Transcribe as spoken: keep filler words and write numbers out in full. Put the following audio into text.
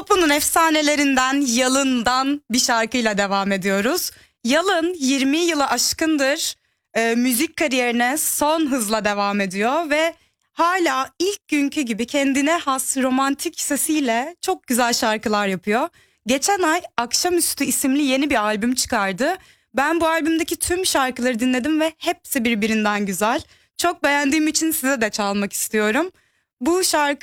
Popun'un efsanelerinden Yalın'dan bir şarkıyla devam ediyoruz. Yalın yirmi yılı aşkındır e, müzik kariyerine son hızla devam ediyor ve hala ilk günkü gibi kendine has romantik sesiyle çok güzel şarkılar yapıyor. Geçen ay Akşamüstü isimli yeni bir albüm çıkardı. Ben bu albümdeki tüm şarkıları dinledim ve hepsi birbirinden güzel. Çok beğendiğim için size de çalmak istiyorum. Bu şarkı